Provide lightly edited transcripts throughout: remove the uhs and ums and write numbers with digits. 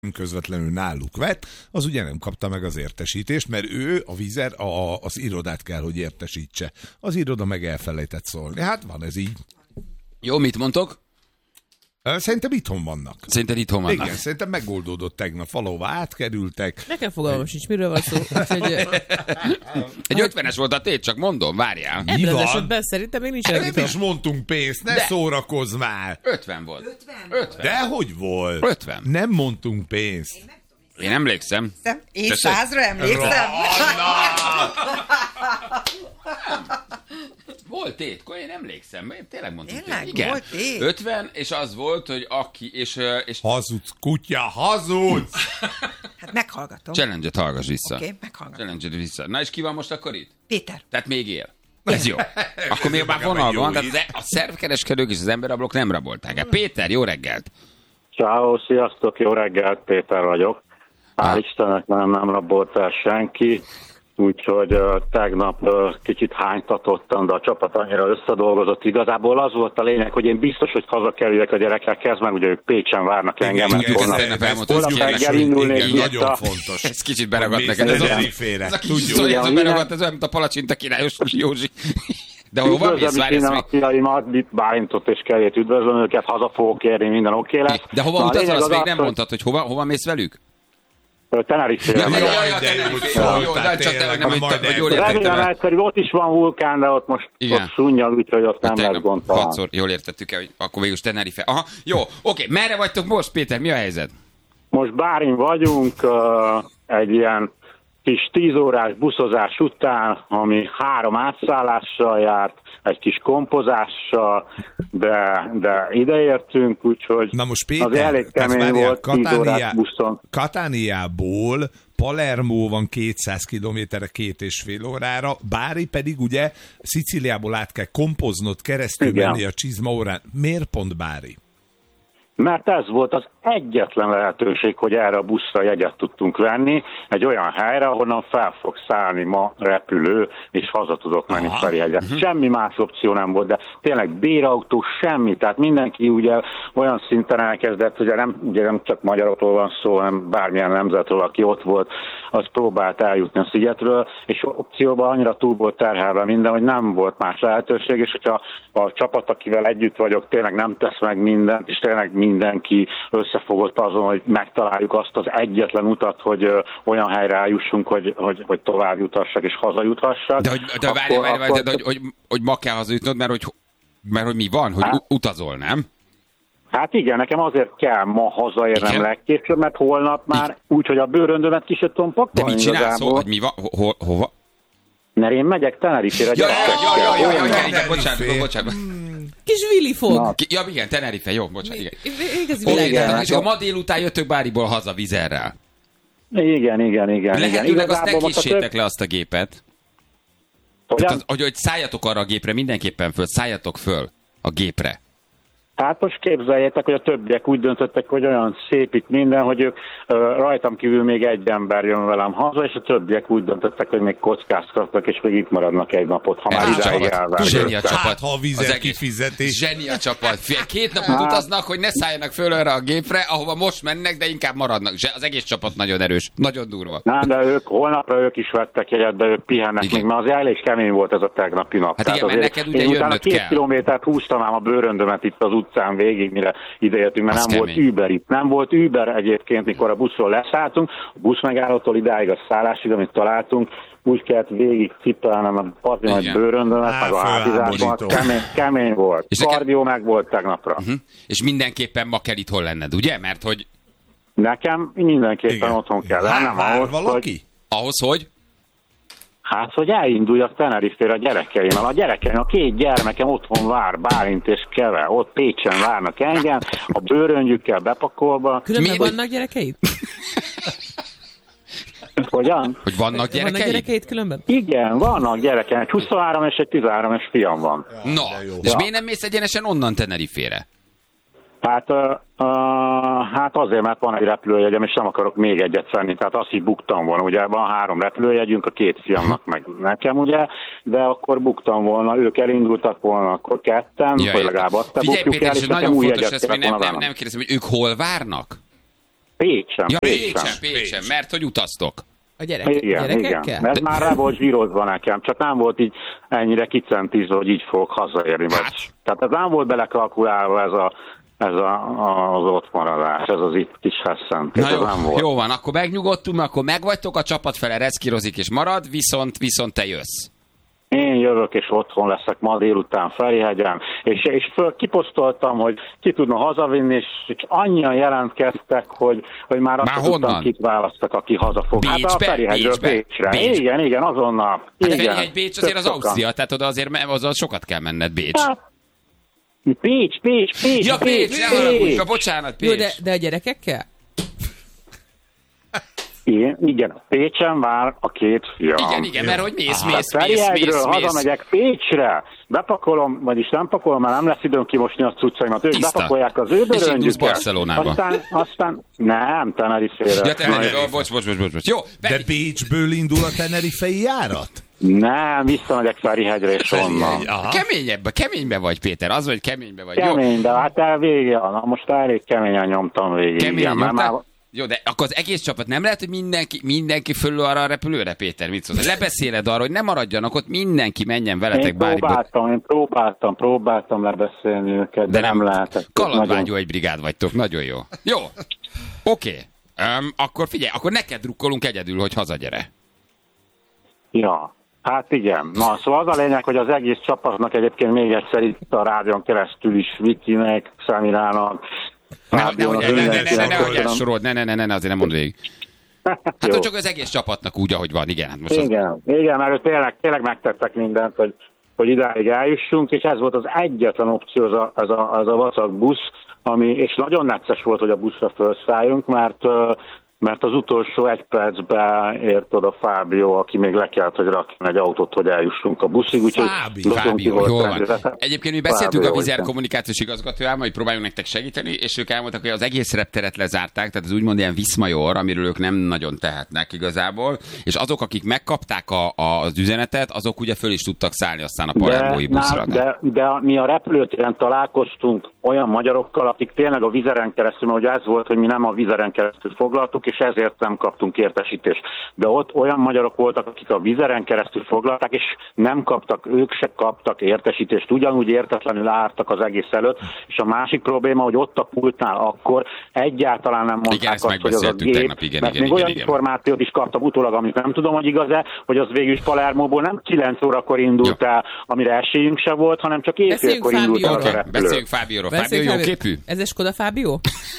közvetlenül náluk vett, az ugye nem kapta meg az értesítést, mert ő a Vizer az irodát kell, hogy értesítse. Az iroda meg elfelejtett szólni. Hát van ez így. Jó, mit mondtok? Szerintem itthon vannak. Szerinted itthon vannak? Igen, szerintem megoldódott tegnap. Valahova átkerültek. Nekem fogalmam sincs, miről van szó. Egy 50-es volt a tét, csak mondom, várjál. Ebben az esetben szerintem még nincs Nem elvitom. is mondtunk pénzt, ne szórakozz már. 50 volt. 50. De hogy volt? 50. Nem mondtunk pénzt. Én emlékszem. Én 100-ra emlékszem. Volt tét, én emlékszem, én tényleg mondtam. Tényleg? Igen. Volt tét? 50, és az volt, hogy aki, és Hazudsz, kutya, hazudsz! Hát meghallgatom. challenge-et hallgass vissza. Oké, meghallgatom. Challenge-et vissza. Na és ki van most akkor itt? Péter. Tehát még él. Ez jó. Akkor még már vonal van, tehát a szervkereskedők és az emberrablók nem rabolták el. Péter, jó reggelt! Ciao, sziasztok, jó reggelt, Péter vagyok. Hál' Istennek nem rabolt el senki, úgyhogy tegnap kicsit hánytatottam, de a csapat annyira összedolgozott. Igazából az volt a lényeg, hogy én biztos, hogy hazakerüljek a gyerekekhez, mert ugye ők Pécsen várnak engem. Igen, holnap reggel indulnék nagyon fontos. Ez kicsit beragadt neked. Ez a kis szója, beragadt, ez olyan, mint a palacsinta királyos Józsi. De hova mész? Várj, ezt a fiaimat, Bálintot és Kerét üdvözlöm őket, haza fogok érni, minden oké lesz. De hova utazol, azt még nem mondtad, hogy hova mész velük? Tenerife-re. Remélem egyszer, ott is van vulkán, de ott most ott szunnyal, úgyhogy ott nem lesz gond talán. 6-szor jól értettük el, hogy akkor végül Tenerife. Aha, jó, oké, merre vagytok most, Péter, mi a helyzet? Most Bálin vagyunk, egy ilyen kis 10 órás buszozás után, ami 3 átszállással járt, egy kis kompozással, de ideértünk, úgyhogy na most Péter, az elég kemény volt 10 órás buszon. Katániából Palermo van 200 kilométerre 2,5 órára, Bari pedig ugye Szicíliából át kell kompoznod, keresztül menni a csizmaórán. Miért pont Bari? Mert ez volt az egyetlen lehetőség, hogy erre a buszra jegyet tudtunk venni, egy olyan helyre, ahonnan fel fog szállni ma repülő, és haza tudok menni Ferihegyre. Semmi más opció nem volt, de tényleg bérautó, semmi, tehát mindenki ugye olyan szinten elkezdett, ugye nem csak magyarokról van szó, hanem bármilyen nemzetről, aki ott volt, az próbált eljutni a szigetről, és opcióban annyira túl volt terhelve minden, hogy nem volt más lehetőség, és hogyha a csapat, akivel együtt vagyok, tényleg nem tesz meg mindent, és tényleg mindenki összefogott azon, hogy megtaláljuk azt az egyetlen utat, hogy olyan helyre eljussunk, hogy tovább jutassak és hazajuthassak. De várj, hogy ma kell hazajutnod, mert hogy mi van, hogy utazol, nem? Hát igen, nekem azért kell ma hazaérnem legkésőbb, mert holnap már úgy, hogy a bőröndömet ki se tudom pakolni. De mit csinálsz, hogy mi van, hova? Mert én megyek Tenerife-re gyerekekkel. Bocsánat. Kis Willy fog. Ja, igen, Tenerife, jó, bocsánat. Igen. És ma délután jöttök Báriból haza Vizerrel. Igen. Lehetőleg azt ne késsétek le azt a gépet. Hogyan? Hogy szálljatok arra a gépre, mindenképpen szálljatok föl a gépre. Hát most képzeljétek, hogy a többiek úgy döntöttek, hogy olyan szép itt minden, hogy ők rajtam kívül még egy ember jön velem haza, és a többiek úgy döntöttek, hogy még kockáztatnak, és még itt maradnak egy napot, ha már idáig elvárnak. Zseni a csapat. Ha a Vizer kifizetés. Zseni a csapat. 2 napot utaznak, hogy ne szálljanak föl arra a gépre, ahova most mennek, de inkább maradnak. Az egész csapat nagyon erős, nagyon durva. Nem, de holnapra ők is vettek jegyet, de ők pihennek még, mert az elég kemény volt ez a tegnapi nap. Hát igen, mert neked ugye jönnöd kell. 2 kilométert húztam ám a bőröndömet itt az utcán végig, mire ideértünk, mert nem volt Uber itt. Nem volt Uber egyébként, mikor a buszról leszálltunk, a busz megállótól idáig a szállásig, amit találtunk, úgy kellett végig cipelnem a pazi nagy bőröndömet, meg a hátizásban, kemény volt. Kardió meg volt tegnapra. És mindenképpen ma kell itthon lenned, ugye? Mert hogy... Nekem mindenképpen otthon kell lennem. Ahhoz, hogy? Hát, hogy elinduljak Tenerife-re a gyerekeimmel. A gyerekeim, a 2 gyermekem otthon vár, Bálint és Keve, ott Pécsen várnak engem, a bőröngyükkel bepakolva. Különben vannak gyerekeid? Hogyan? Hogy vannak gyerekeid? Vannak gyerekeid különben? Igen, vannak gyerekeim. Egy 23 és egy 13-es fiam van. No, és miért nem mész egyenesen onnan Tenerife-re? Hát azért, mert van egy repülőjegyem, és nem akarok még egyet venni, tehát azt is buktam volna, ugye van 3 repülőjegyünk, a 2 fiamnak meg nekem, ugye, de akkor buktam volna, ők elindultak volna, akkor ketten, vagy legalább azt bukjuk el, és nekem új jegyet kellett volna vennem. Nem kérdezem, hogy ők hol várnak? Pécsen. Ja, Pécsen, mert hogy utaztok. A gyerekekkel? Igen. Ez már rá volt zsírozva nekem, csak nem volt így ennyire kicentizve, hogy így fogok hazaérni. Tehát ez nem volt belekalkulálva ez az ottmaradás, ez az itt kis hesszentés. Jó van, akkor megnyugodtunk, akkor megvagytok, a csapat fele reszkírozik és marad, viszont te jössz. Én jövök, és otthon leszek ma délután Ferihegyen, és kiposztoltam, hogy ki tudna hazavinni, és annyian jelentkeztek, hogy már azt tudtam, kit választak, aki haza fog. Bécsbe? Hát a Ferihegyről Bécsre. Igen, azonnal. Hát Ferihegy, Bécs azért az Ausztria, tehát oda azért sokat kell menned, Bécs. Bécs. Ja, Bécs, nem haragudj, bocsánat, Bécs. Jó, de a gyerekekkel? Igen, Pécsen vár a két fiam. Igen, mert hogy mész. Hazamegyek Pécsre, bepakolom, vagyis nem pakolom, mert nem lesz időm kimosni a cuccaimat. Ők bepakolják az ő bőröngyüket. Aztán nem, Tenerife-re. Ja, Tenerife, bocs. Jó, de Bécsből indul a tenerifei járat? Nem, visszamegyek Ferihegyre és onnan. Keménybe vagy, Péter, az, hogy keménybe vagy. Keménybe, hát most elég keményen nyomtam végig. Jó, de akkor az egész csapat nem lehet, hogy mindenki fölül arra a repülőre, Péter, mit szólsz? Lebeszéled arra, hogy ne maradjanak ott, mindenki menjen veletek bármikor. Én próbáltam lebeszélni őket, de nem lehetett. Kalandvágyó egy brigád vagytok, nagyon jó. Jó, oké. Akkor figyelj, akkor neked drukkolunk egyedül, hogy hazagyere. Ja. Hát igen. Na, szóval az a lényeg, hogy az egész csapatnak egyébként még egyszer itt a rádión keresztül is Vikinek, Szemirának, ne sorold, ne, azért nem mondd végig. Hát hogy csak az egész csapatnak úgy, ahogy van, igen. Hát most igen, mert tényleg megtettek mindent, hogy idáig eljussunk, és ez volt az egyetlen opció, ez a vacak busz, és nagyon necces volt, hogy a buszra felszálljunk, mert az utolsó egy percben ért oda Fábio, aki még le kellett, hogy rakjon egy autót, hogy eljussunk a buszig. Fábio, jól van. Egyébként mi beszéltünk a Wizz Air kommunikációs igazgatójával, hogy próbáljunk nektek segíteni, és ők elmondtak, hogy az egész repteret lezárták, tehát az úgymond ilyen Viszmajor, amiről ők nem nagyon tehetnek igazából, és azok, akik megkapták az üzenetet, azok ugye föl is tudtak szállni aztán a palermói buszra. De mi a repülőtéren találkoztunk olyan magyarokkal, akik tényleg a Wizz Airen keresztül, mert ugye ez volt, hogy mi nem a Wizz Airen keresztül foglaltuk, és ezért nem kaptunk értesítést. De ott olyan magyarok voltak, akik a Wizz Airen keresztül foglalták, és ők se kaptak értesítést. Ugyanúgy értetlenül álltak az egész előtt, és a másik probléma, hogy ott a pultnál akkor egyáltalán nem mondták azt, hogy az a gép, mert még olyan információt is kaptam utólag, amit nem tudom, hogy igaz-e, hogy az végül is Palermóból nem 9 órakor indult el, amire esélyünk se volt, hanem csak éjfélkor indult el a repülő. Beszéljünk Fábióról. Fábio jó képű? Ez egy Skoda Fábio?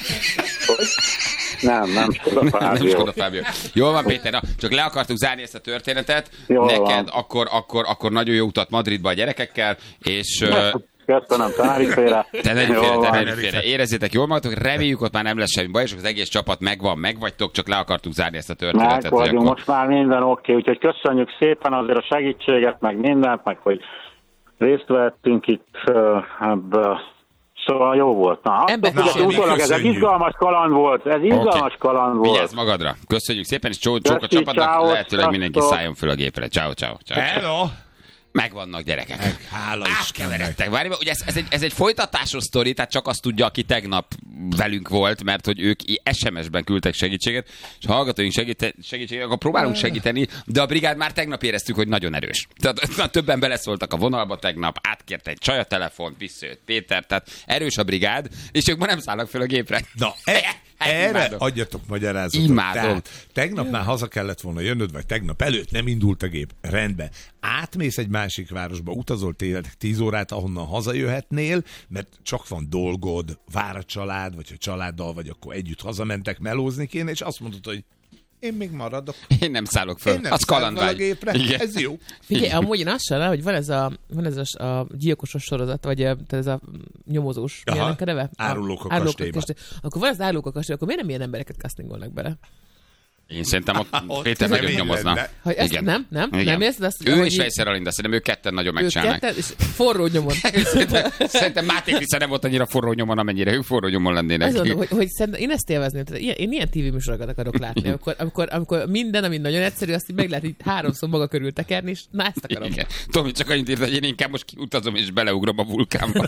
Nem Skoda Fábio. Jól van, Péter, csak le akartuk zárni ezt a történetet. Neked akkor nagyon jó utat Madridba a gyerekekkel, és... Köszönöm, Tenerife-re. Érezzétek jól magatok, reméljük ott már nem lesz semmi baj, és az egész csapat megvagytok, csak le akartuk zárni ezt a történetet. Megvagyunk, most már minden oké, úgyhogy köszönjük szépen azért a segítséget, meg mindent, meg hogy részt vettünk itt ebből. Szóval jó volt. Ez egy izgalmas kaland volt. Vigyázz magadra. Köszönjük szépen, és csók a csapatnak. Lehetőleg mindenki szálljon föl a gépre. Ciao. Hello. Megvannak gyerekek. Hála Istennek. Várj, ugye ez egy folytatásos sztori, tehát csak azt tudja, aki tegnap velünk volt, mert hogy ők SMS-ben küldtek segítséget, és ha hallgatóink segítséget, akkor próbálunk segíteni, de a brigád már tegnap éreztük, hogy nagyon erős. Tehát többen beleszóltak a vonalba tegnap, átkért egy csaj a telefont, visszajött Péter, tehát erős a brigád, és ők ma nem szállnak fel a gépre. Na, erre adjatok magyarázatot. Imádom. Tegnap már haza kellett volna jönnöd, vagy tegnap előtt nem indult a gép. Rendben. Átmész egy másik városba, utazol tényleg 10 órát, ahonnan hazajöhetnél, mert csak van dolgod, vár a család, vagy ha családdal vagy, akkor együtt hazamentek, melózni kéne, és azt mondod, hogy én még maradok. Én nem szállok föl. Az kalandvágy. Ez jó. Figyelj, amúgy én azt sem, hogy van ez a gyilkosos sorozat, vagy ez a nyomozós. Milyen a neve? Árulók a kastélyba. Akkor van az árulók a kastélyba, akkor miért nem ilyen embereket castingolnak bele? Én szerintem ott Péter nagyon nyomozna. Hogy ezt nem érzed azt? Ő és Fejszer Alinda, szerintem ők ketten nagyon megcsinálnak. És forró nyomon. Szerintem Máté Kriszta nem volt annyira forró nyomon, amennyire ők forró nyomon lennének. Azt mondom, hogy én ezt élvezném. Én ilyen tévéműsorokat akarok látni, amikor minden, ami nagyon egyszerű, azt így meg lehet így 3-szor maga körül tekerni, és na ezt akarom. Igen. Tomi csak annyit írt, hogy én inkább most kiutazom és beleugrom a vulkánba.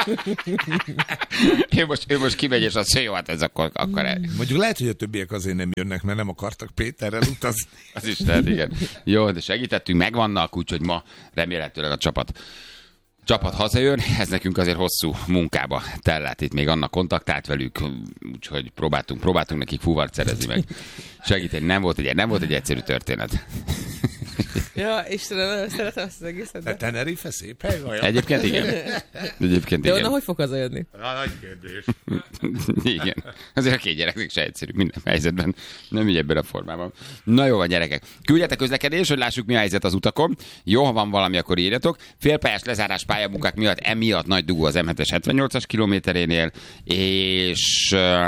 ő most kimegy, és azt jó, hát ez akkor el. Mondjuk lehet, hogy a többiek azért nem jönnek, mert nem akartak Péterrel utazni. Az is lehet, igen. Jó, de segítettünk, megvannak, úgyhogy ma remélhetőleg a csapat hazajön. Ez nekünk azért hosszú munkába tellett. Itt még annak kontaktált velük, úgyhogy próbáltunk nekik fúvart szerezni meg. Segíteni, nem volt egy egyszerű történet. Ja, Istenem, nagyon szeretem ezt az egészet. De Tenerife szép hely vajon? Egyébként igen. De onnan hogy fog hazajönni? Nagy kérdés. Igen. Azért a két gyereknek se egyszerű minden helyzetben. Nem így ebben a formában. Na jó van, gyerekek. Küldjetek közlekedés, hogy lássuk, mi a helyzet az utakon. Jó, ha van valami, akkor írjatok. Félpályás lezárás pályamunkák miatt emiatt nagy dugó az M7-es 78-as kilométerénél, és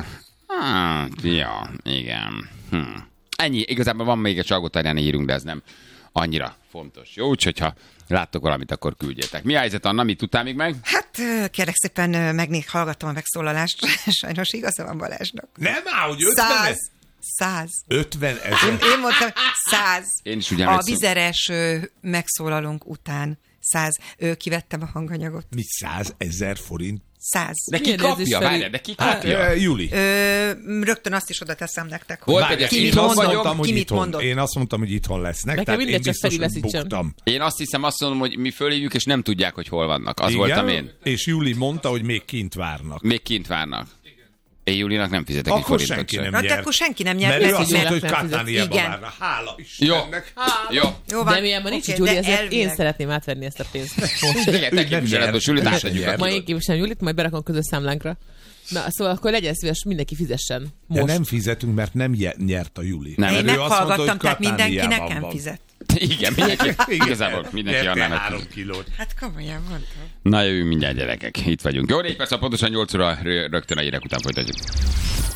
ja, igen. Ennyi. Igazából van még egy Salgótarjáni hírünk, de ez nem annyira fontos. Jó, úgyhogy ha láttok valamit, akkor küldjétek. Mi a helyzet, Anna? Mit tudtál még meg? Hát kérlek szépen hallgattam a megszólalást. Sajnos igaza van Balázsnak. Nem áll, hogy 50 100. 50 000. Én mondtam 100. Én is ugye a vizeres megszólalónk után 100. Kivettem a hanganyagot. Mi 100 000 forint? 100. De ki kapja? Várjál, de ki kapja? Júli. Rögtön azt is oda teszem nektek, hogy ki mit mondott. Én azt mondtam, hogy itthon lesznek. Nekem tehát mindegy, én csak biztos, hogy feliveszítsem. buktam. Én azt hiszem, azt mondom, hogy mi fölhívjuk, és nem tudják, hogy hol vannak. Az voltam én. És Júli mondta, hogy még kint várnak. Még kint várnak. Én Júlinak nem fizetek egy Akkor forintot senki sem. nem nyert. Akkor senki nem nyert. Mert ő azt mondta, nem hogy fizet. Katániában Igen. várna. Hála Istennek. Jó. van. De milyen van nincs, Oké, Júli, de ezért elvileg. én szeretném átvenni ezt a pénzt. Igen, te képviseletből Júlit átadjuk. Ma én képviselem Júlit, majd berakom közös számlánkra. Na, szóval akkor legyen szíves, mindenki fizessen. De Most. nem fizetünk, mert nem nyert a Júli. Nem. Én Ő azt mondta, meghallgattam, hogy tehát mindenki Katániában nekem van. fizet. Igen, igazából mindenki Nyertél annál 3 kilót. Hát komolyan mondtam. Na jövünk mindjárt, gyerekek. Itt vagyunk. Jó, 4 perc, pontosan 8 óra, rögtön a hírek után folytatjuk.